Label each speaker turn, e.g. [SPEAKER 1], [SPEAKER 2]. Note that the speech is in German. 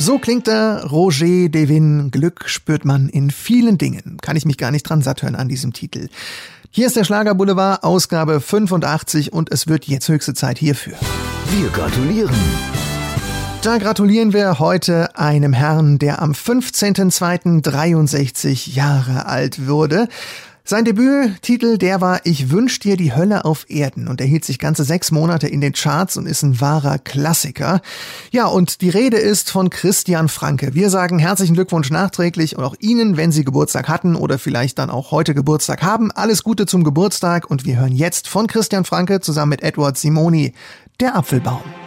[SPEAKER 1] So klingt der Roger Devin. Glück spürt man in vielen Dingen. Kann ich mich gar nicht dran satt hören an diesem Titel. Hier ist der Schlagerboulevard, Ausgabe 85 und es wird jetzt höchste Zeit hierfür.
[SPEAKER 2] Wir gratulieren.
[SPEAKER 1] Da gratulieren wir heute einem Herrn, der am 15.02.63 Jahre alt wurde. Sein Debüttitel, der war Ich wünsch dir die Hölle auf Erden und er hielt sich ganze 6 Monate in den Charts und ist ein wahrer Klassiker. Ja, und die Rede ist von Christian Franke. Wir sagen herzlichen Glückwunsch nachträglich und auch Ihnen, wenn Sie Geburtstag hatten oder vielleicht dann auch heute Geburtstag haben. Alles Gute zum Geburtstag und wir hören jetzt von Christian Franke zusammen mit Edward Simoni, Der Apfelbaum.